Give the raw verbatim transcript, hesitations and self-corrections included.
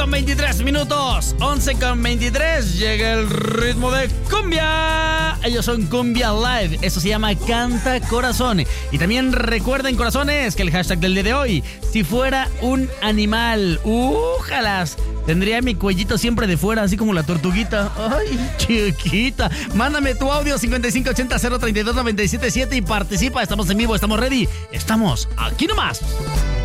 con veintitrés minutos. once con veintitrés. Llega el ritmo de cumbia. Ellos son Cumbia Live. Eso se llama Canta Corazón. Y también recuerden, corazones, que el hashtag del día de hoy: si fuera un animal, újalas, tendría mi cuellito siempre de fuera, así como la tortuguita. Ay, chiquita. Mándame tu audio cincuenta y cinco ochenta cero treinta y dos noventa y siete siete y participa. Estamos en vivo, estamos ready. Estamos aquí nomás.